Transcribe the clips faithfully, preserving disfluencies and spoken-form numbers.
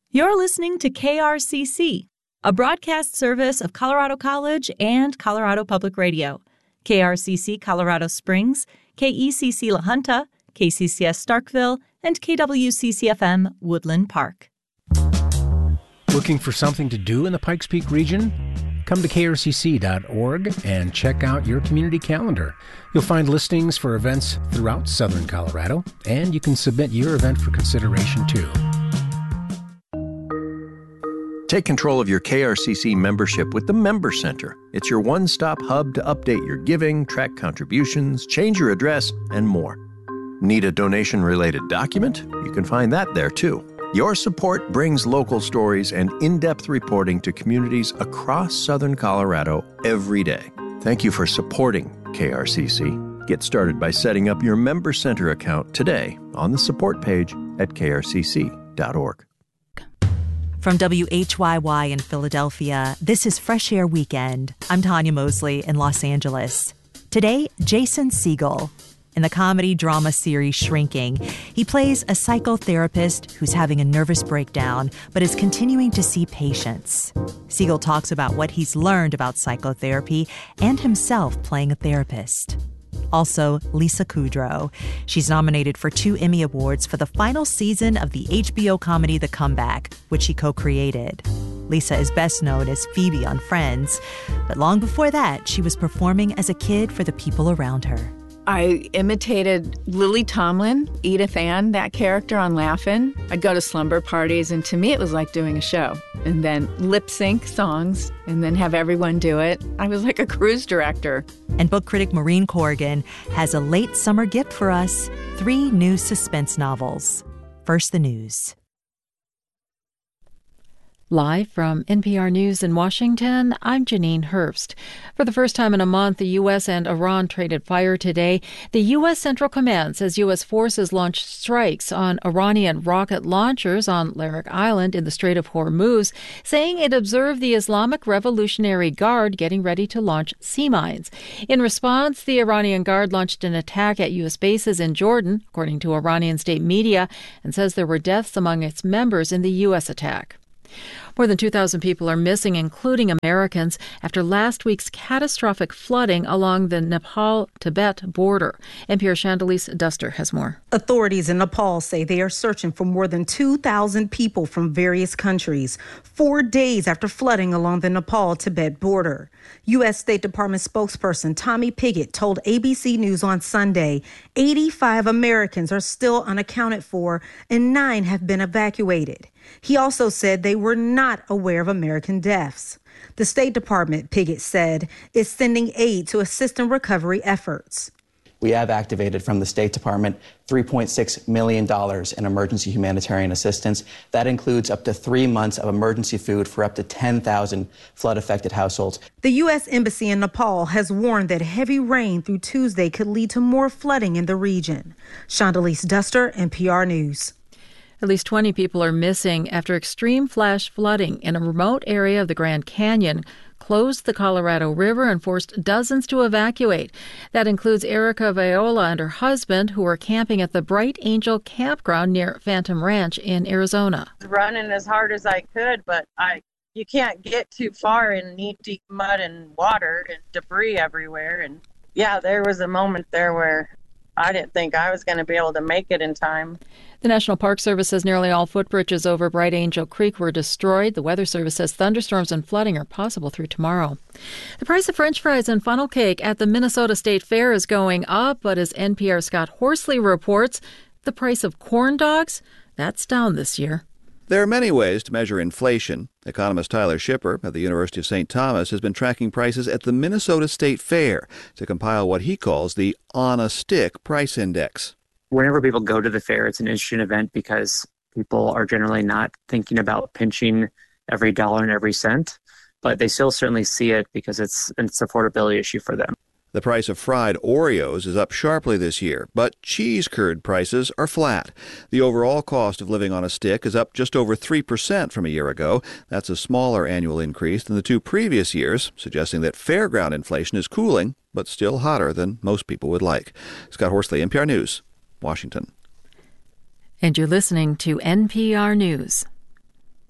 You're listening to K R C C, a broadcast service of Colorado College and Colorado Public Radio. K R C C Colorado Springs, K E C C La Junta, K C C S Starkville, and K W C C F M Woodland Park. Looking for something to do in the Pikes Peak region? Come to K R C C dot org and check out your community calendar. You'll find listings for events throughout southern Colorado, and you can submit your event for consideration too. Take control of your K R C C membership with the Member Center. It's your one-stop hub to update your giving, track contributions, change your address, and more. Need a donation-related document? You can find that there, too. Your support brings local stories and in-depth reporting to communities across southern Colorado every day. Thank you for supporting K R C C. Get started by setting up your Member Center account today on the support page at K R C C dot org. From W H Y Y in Philadelphia, this is Fresh Air Weekend. I'm Tanya Mosley in Los Angeles. Today, Jason Segel. In the comedy-drama series Shrinking, he plays a psychotherapist who's having a nervous breakdown but is continuing to see patients. Segel talks about what he's learned about psychotherapy and himself playing a therapist. Also, Lisa Kudrow. She's nominated for two Emmy Awards for the final season of the H B O comedy The Comeback, which she co-created. Lisa is best known as Phoebe on Friends, but long before that, she was performing as a kid for the people around her. I imitated Lily Tomlin, Edith Ann, that character on Laugh-In. I'd go to slumber parties, and to me it was like doing a show. And then lip sync songs, and then have everyone do it. I was like a cruise director. And book critic Maureen Corrigan has a late summer gift for us, three new suspense novels. First, the news. Live from N P R News in Washington, I'm Janine Herbst. For the first time in a month, the U S and Iran traded fire today. The U S Central Command says U S forces launched strikes on Iranian rocket launchers on Larak Island in the Strait of Hormuz, saying it observed the Islamic Revolutionary Guard getting ready to launch sea mines. In response, the Iranian Guard launched an attack at U S bases in Jordan, according to Iranian state media, and says there were deaths among its members in the U S attack. More than two thousand people are missing, including Americans, after last week's catastrophic flooding along the Nepal-Tibet border. N P R Chandalise Duster has more. Authorities in Nepal say they are searching for more than two thousand people from various countries, four days after flooding along the Nepal-Tibet border. U S State Department spokesperson Tommy Pigott told A B C News on Sunday eighty-five Americans are still unaccounted for and nine have been evacuated. He also said they were not aware of American deaths. The State Department, Pigott said, is sending aid to assist in recovery efforts. We have activated from the State Department three point six million dollars in emergency humanitarian assistance. That includes up to three months of emergency food for up to ten thousand flood-affected households. The U S Embassy in Nepal has warned that heavy rain through Tuesday could lead to more flooding in the region. Chandalise Duster, N P R News. At least twenty people are missing after extreme flash flooding in a remote area of the Grand Canyon closed the Colorado River and forced dozens to evacuate. That includes Erica Viola and her husband, who were camping at the Bright Angel Campground near Phantom Ranch in Arizona. Running as hard as I could, but I you can't get too far in knee-deep mud and water and debris everywhere. And yeah, there was a moment there where I didn't think I was going to be able to make it in time. The National Park Service says nearly all footbridges over Bright Angel Creek were destroyed. The Weather Service says thunderstorms and flooding are possible through tomorrow. The price of French fries and funnel cake at the Minnesota State Fair is going up, but as N P R's Scott Horsley reports, the price of corn dogs, that's down this year. There are many ways to measure inflation. Economist Tyler Schipper at the University of Saint Thomas has been tracking prices at the Minnesota State Fair to compile what he calls the on-a-stick price index. Whenever people go to the fair, it's an interesting event because people are generally not thinking about pinching every dollar and every cent, but they still certainly see it because it's an affordability issue for them. The price of fried Oreos is up sharply this year, but cheese curd prices are flat. The overall cost of living on a stick is up just over three percent from a year ago. That's a smaller annual increase than the two previous years, suggesting that fairground inflation is cooling, but still hotter than most people would like. Scott Horsley, N P R News, Washington. And you're listening to N P R News.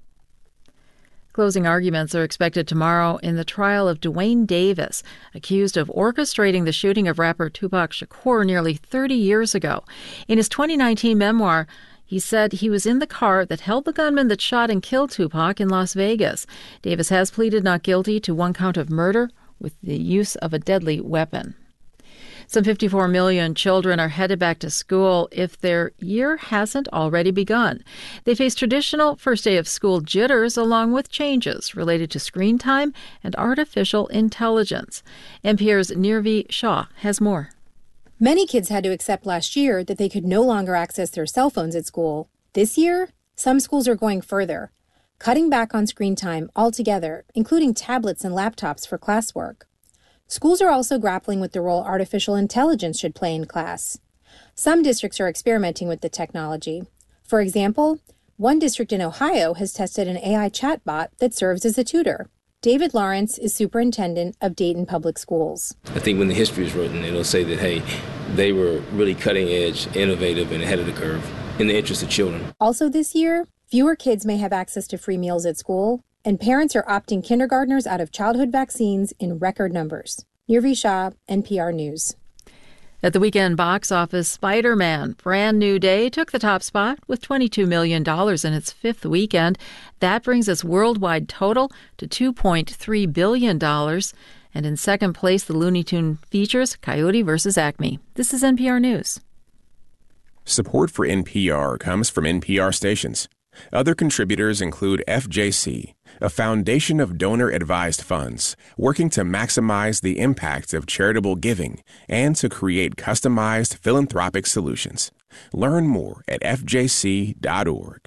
Closing arguments are expected tomorrow in the trial of Duane Davis, accused of orchestrating the shooting of rapper Tupac Shakur nearly thirty years ago. In his twenty nineteen memoir, he said he was in the car that held the gunman that shot and killed Tupac in Las Vegas. Davis has pleaded not guilty to one count of murder with the use of a deadly weapon. Some fifty-four million children are headed back to school if their year hasn't already begun. They face traditional first day of school jitters along with changes related to screen time and artificial intelligence. N P R's Nirvi Shah has more. Many kids had to accept last year that they could no longer access their cell phones at school. This year, some schools are going further, cutting back on screen time altogether, including tablets and laptops for classwork. Schools are also grappling with the role artificial intelligence should play in class. Some districts are experimenting with the technology. For example, one district in Ohio has tested an A I chatbot that serves as a tutor. David Lawrence is superintendent of Dayton Public Schools. I think when the history is written, it'll say that, hey, they were really cutting edge, innovative, and ahead of the curve in the interest of children. Also this year, fewer kids may have access to free meals at school, and parents are opting kindergartners out of childhood vaccines in record numbers. Nirvi Shah, N P R News. At the weekend box office, Spider-Man: Brand New Day took the top spot with twenty-two million dollars in its fifth weekend. That brings its worldwide total to two point three billion dollars. And in second place, the Looney Tune features Coyote versus Acme. This is N P R News. Support for N P R comes from N P R stations. Other contributors include F J C, a foundation of donor-advised funds working to maximize the impact of charitable giving and to create customized philanthropic solutions. Learn more at F J C dot org.